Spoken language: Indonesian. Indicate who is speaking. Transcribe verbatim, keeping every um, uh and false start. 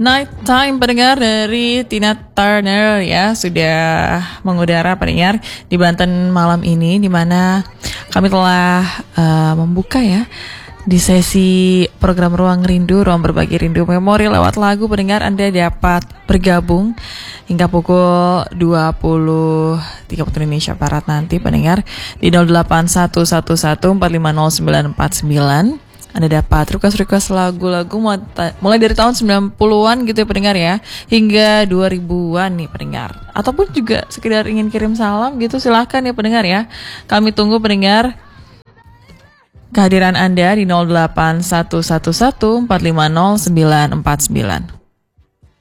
Speaker 1: Night Time pendengar dari Tina Turner ya sudah mengudara pendengar di Banten malam ini, di mana kami telah uh, membuka ya di sesi program Ruang Rindu, Ruang Berbagi Rindu Memori lewat lagu. Pendengar, Anda dapat bergabung hingga pukul dua puluh tiga waktu Indonesia Barat nanti pendengar di nol delapan satu satu satu empat lima nol sembilan empat sembilan. Anda dapat request-request lagu-lagu mulai dari tahun sembilan puluhan gitu ya pendengar ya, hingga dua ribuan nih pendengar. Ataupun juga sekedar ingin kirim salam gitu, silahkan ya pendengar ya. Kami tunggu pendengar kehadiran Anda di nol delapan satu satu satu empat lima nol sembilan empat sembilan.